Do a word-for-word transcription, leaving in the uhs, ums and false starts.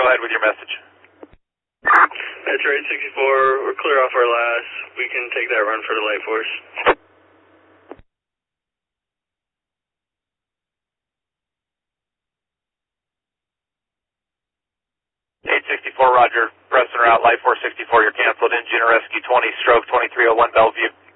ahead with your message. Metro eight sixty-four, we're clear off our last. We can take that run for the light force. eight sixty-four, roger. Preston route, light force sixty-four, you're canceled. Engine rescue twenty, stroke twenty-three oh one Bellevue.